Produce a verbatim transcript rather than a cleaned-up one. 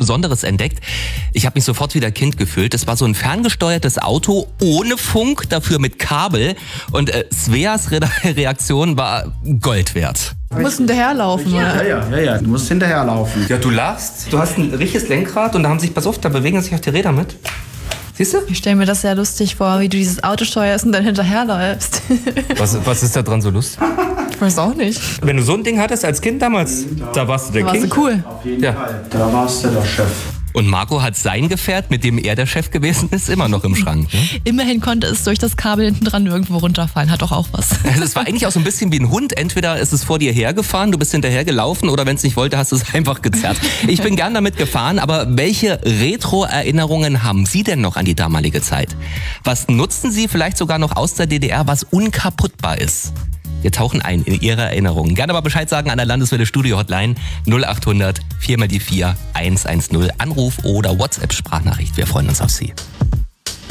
Besonderes entdeckt. Ich habe mich sofort wieder Kind gefühlt. Das war so ein ferngesteuertes Auto ohne Funk, dafür mit Kabel. Und äh, Sveas Re- Reaktion war Gold wert. Du musst hinterherlaufen, Ja, oder? ja, ja, ja. Du musst hinterherlaufen. Ja, du lachst. Du hast ein richtiges Lenkrad und da haben sich, pass auf, da bewegen sich auch die Räder mit. Siehst du? Ich stelle mir das sehr lustig vor, wie du dieses Auto steuerst und dann hinterherläufst. Was, was ist da dran so lustig? Ich weiß auch nicht. Wenn du so ein Ding hattest als Kind damals, da warst du der Da warst King. du cool. Auf jeden Ja. Fall. Da warst du der Chef. Und Marco hat sein Gefährt, mit dem er der Chef gewesen ist, immer noch im Schrank. Ne? Immerhin konnte es durch das Kabel hinten dran irgendwo runterfallen. Hat doch auch was. Also es war eigentlich auch so ein bisschen wie ein Hund. Entweder ist es vor dir hergefahren, du bist hinterher gelaufen, oder wenn es nicht wollte, hast du es einfach gezerrt. Ich bin gern damit gefahren, aber welche Retro-Erinnerungen haben Sie denn noch an die damalige Zeit? Was nutzen Sie vielleicht sogar noch aus der D D R, was unkaputtbar ist? Wir tauchen ein in Ihre Erinnerungen. Gerne aber Bescheid sagen an der Landeswelle Studio Hotline null acht hundert vier mal die vier eins eins null. Anruf oder WhatsApp-Sprachnachricht. Wir freuen uns auf Sie.